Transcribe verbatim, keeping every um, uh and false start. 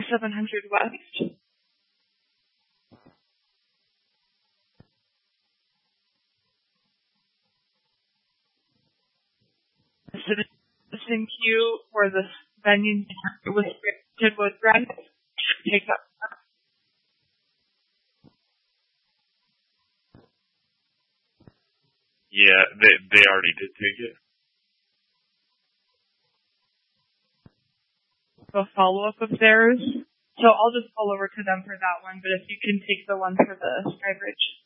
seven hundred West. The citizen queue for this venue was restricted with rent. Take up. Yeah, they they already did take it. A follow-up of theirs. So I'll just call over to them for that one, but if you can take the one for the Skybridge.